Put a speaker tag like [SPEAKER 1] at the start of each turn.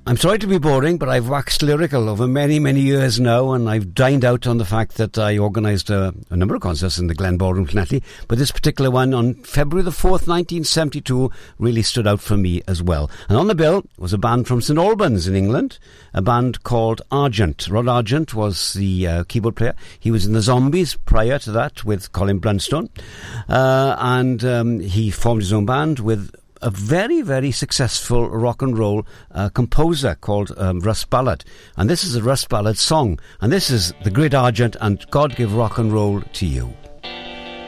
[SPEAKER 1] I'm sorry to be boring, but I've waxed lyrical over many, many years now, and I've dined out on the fact that I organised a number of concerts in the Glen Ballroom, Llanelli, but this particular one on February the 4th, 1972, really stood out for me as well. And on the bill was a band from St Albans in England, a band called Argent. Rod Argent was the keyboard player. He was in the Zombies prior to that with Colin Blunstone, and he formed his own band with a very, very successful rock and roll composer called Russ Ballard. And this is a Russ Ballard song. And this is the great Argent and God Give Rock and Roll to You.